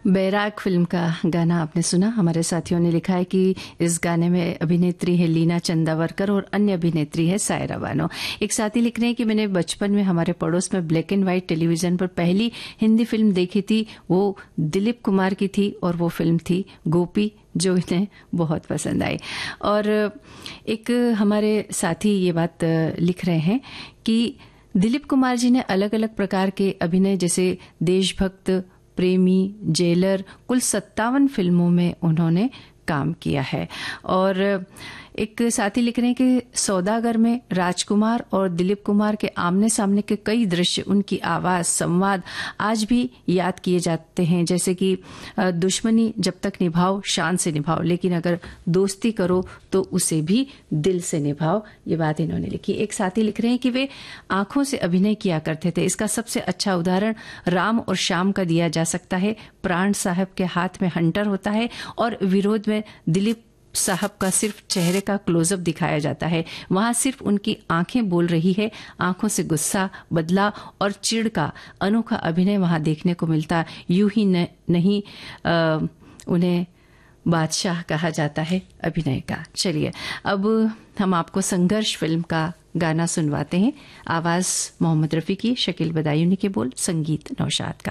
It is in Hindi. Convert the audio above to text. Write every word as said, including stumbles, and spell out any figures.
बैराग फिल्म का गाना आपने सुना। हमारे साथियों ने लिखा है कि इस गाने में अभिनेत्री है लीना चंदावरकर और अन्य अभिनेत्री है सायरा बानो। एक साथी लिख रहे हैं कि मैंने बचपन में हमारे पड़ोस में ब्लैक एंड व्हाइट टेलीविजन पर पहली हिंदी फिल्म देखी थी, वो दिलीप कुमार की थी और वो फिल्म थी गोपी, जो इन्हें बहुत पसंद आई। और एक हमारे साथी ये बात लिख रहे हैं कि दिलीप कुमार जी ने अलग अलग प्रकार के अभिनय जैसे देशभक्त, प्रेमी, जेलर, कुल सत्तावन फिल्मों में उन्होंने काम किया है। और एक साथी लिख रहे हैं कि सौदागर में राजकुमार और दिलीप कुमार के आमने सामने के कई दृश्य, उनकी आवाज, संवाद आज भी याद किए जाते हैं, जैसे कि दुश्मनी जब तक निभाओ शान से निभाओ, लेकिन अगर दोस्ती करो तो उसे भी दिल से निभाओ। ये बात इन्होंने लिखी। एक साथी लिख रहे हैं कि वे आंखों से अभिनय किया करते थे। इसका सबसे अच्छा उदाहरण राम और श्याम का दिया जा सकता है। प्राण साहब के हाथ में हंटर होता है और विरोध में दिलीप साहब का सिर्फ चेहरे का क्लोजअप दिखाया जाता है। वहां सिर्फ उनकी आंखें बोल रही है। आंखों से गुस्सा, बदला और चिढ़ का अनोखा अभिनय वहां देखने को मिलता। यूं ही न, नहीं आ, उन्हें बादशाह कहा जाता है अभिनय का। चलिए अब हम आपको संघर्ष फिल्म का गाना सुनवाते हैं। आवाज मोहम्मद रफी की, शकील बदायूनी के बोल, संगीत नौशाद का।